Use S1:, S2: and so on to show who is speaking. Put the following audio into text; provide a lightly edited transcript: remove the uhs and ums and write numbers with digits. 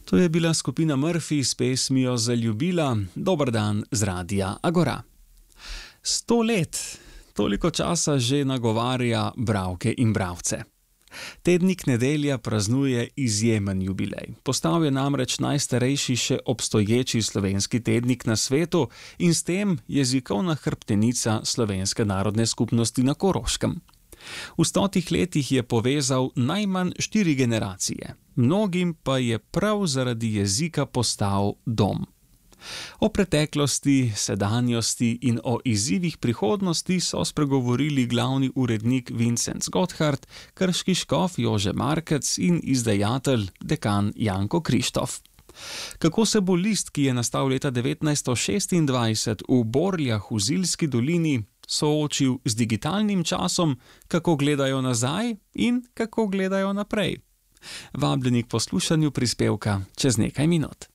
S1: To je bila skupina Murphy s pesmijo Zaljubila. Dober dan z radia Agora. 100 let, toliko časa že nagovarja bralke in bralce. Tednik Nedelja praznuje izjemen jubilej. Postal je namreč najstarejši še obstoječi slovenski tednik na svetu in s tem jezikovna hrbtenica slovenske narodne skupnosti na Koroškem. V 100 letih je povezal najmanj 4 generacije, mnogim pa je prav zaradi jezika postal dom. O preteklosti, sedanjosti in o izzivih prihodnosti so spregovorili glavni urednik Vincent Gotthard, krški škof Jože Markec in izdajatelj dekan Janko Krištof. Kako se bo list, ki je nastal leta 1926 v Borljah v Zilski dolini, soočil z digitalnim časom, kako gledajo nazaj in kako gledajo naprej? Vabljeni k poslušanju prispevka čez nekaj minut.